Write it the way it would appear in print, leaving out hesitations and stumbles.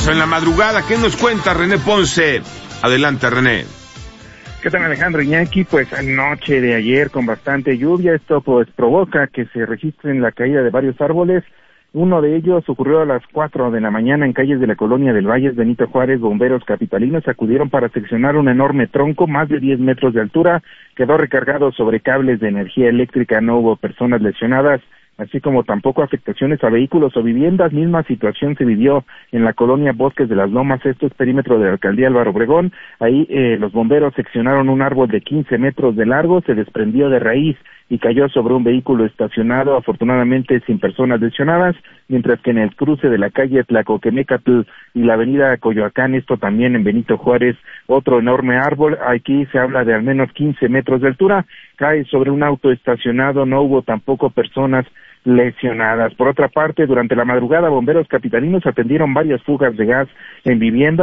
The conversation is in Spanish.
pasó en la madrugada? ¿Qué nos cuenta René Ponce? Adelante, René. ¿Qué tal, Alejandro Iñaki? Pues noche de ayer con bastante lluvia, esto pues provoca que se registren la caída de varios árboles. Uno de ellos ocurrió a las 4 de la mañana en calles de la colonia del Valle. Benito Juárez. Bomberos capitalinos acudieron para seccionar un enorme tronco, más de 10 metros de altura, quedó recargado sobre cables de energía eléctrica, no hubo personas lesionadas, así como tampoco afectaciones a vehículos o viviendas. Misma situación se vivió en la colonia Bosques de las Lomas, esto es perímetro de la alcaldía Álvaro Obregón. Ahí los bomberos seccionaron un árbol de 15 metros de largo, se desprendió de raíz y cayó sobre un vehículo estacionado, afortunadamente sin personas lesionadas, mientras que en el cruce de la calle Tlacoquemecatl y la avenida Coyoacán, esto también en Benito Juárez, otro enorme árbol, aquí se habla de al menos 15 metros de altura, cae sobre un auto estacionado, no hubo tampoco personas lesionadas. Por otra parte, durante la madrugada, bomberos capitalinos atendieron varias fugas de gas en viviendas.